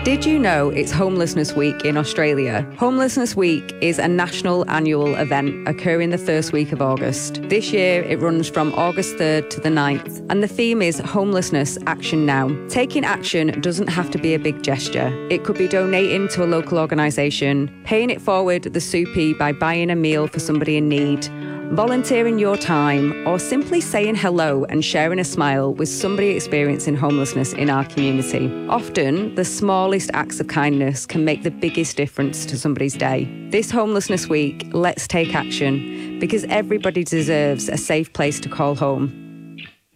Did you know it's Homelessness Week in Australia? Homelessness Week is a national annual event occurring the first week of August. This year it runs from August 3rd to the 9th, and the theme is Homelessness Action Now. Taking action doesn't have to be a big gesture. It could be donating to a local organisation, paying it forward the soupy by buying a meal for somebody in need, volunteering your time, or simply saying hello and sharing a smile with somebody experiencing homelessness in our community. Often, the smallest acts of kindness can make the biggest difference to somebody's day. This Homelessness Week, let's take action, because everybody deserves a safe place to call home.